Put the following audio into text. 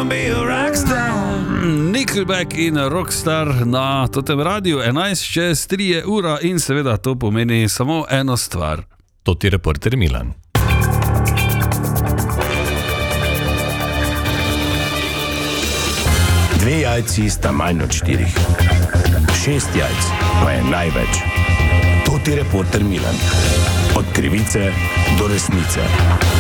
wanna be a rockstar. Nickelback in Rockstar na totem radiju 11:03 ura in seveda to pomeni samo eno stvar. To ti reporter Milan. Dve jajci sta manj od 4. 6 jajc pa je največ. To ti reporter Milan. Od krivice do resnice.